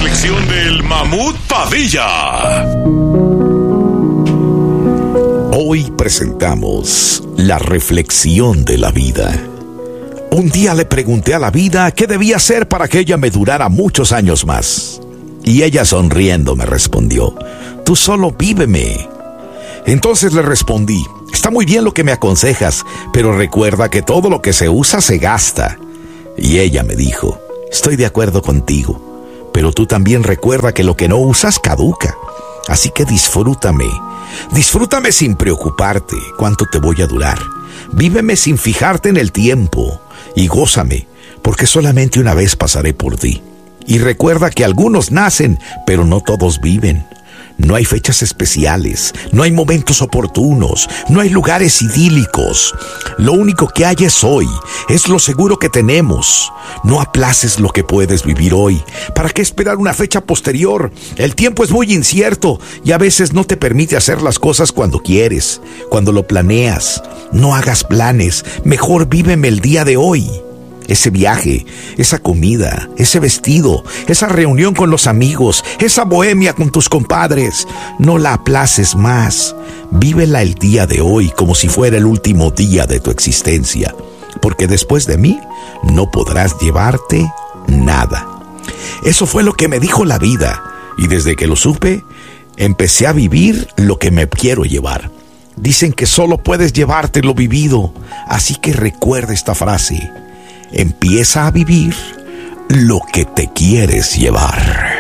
reflexión del Mamut Padilla. Hoy presentamos la reflexión de la vida. Un día le pregunté a la vida qué debía hacer para que ella me durara muchos años más. Y ella sonriendo me respondió: tú solo víveme. Entonces le respondí: está muy bien lo que me aconsejas, pero recuerda que todo lo que se usa se gasta. Y ella me dijo: estoy de acuerdo contigo, pero tú también recuerda que lo que no usas caduca. Así que disfrútame sin preocuparte cuánto te voy a durar. Víveme sin fijarte en el tiempo y gózame, porque solamente una vez pasaré por ti. Y recuerda que algunos nacen, pero no todos viven. No hay fechas especiales, no hay momentos oportunos, no hay lugares idílicos. Lo único que hay es hoy, es lo seguro que tenemos. No aplaces lo que puedes vivir hoy. ¿Para qué esperar una fecha posterior? El tiempo es muy incierto y a veces no te permite hacer las cosas cuando quieres, cuando lo planeas. No hagas planes, mejor víveme el día de hoy. Ese viaje, esa comida, ese vestido, esa reunión con los amigos, esa bohemia con tus compadres, no la aplaces más. Vívela el día de hoy como si fuera el último día de tu existencia, porque después de mí no podrás llevarte nada. Eso fue lo que me dijo la vida, y desde que lo supe, empecé a vivir lo que me quiero llevar. Dicen que solo puedes llevarte lo vivido, así que recuerda esta frase: empieza a vivir lo que te quieres llevar.